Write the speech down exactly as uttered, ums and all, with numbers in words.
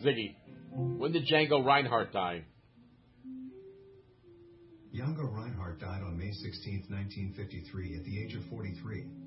Ziggy, when did Django Reinhardt die? Django Reinhardt died on May sixteenth, nineteen fifty-three, at the age of forty-three.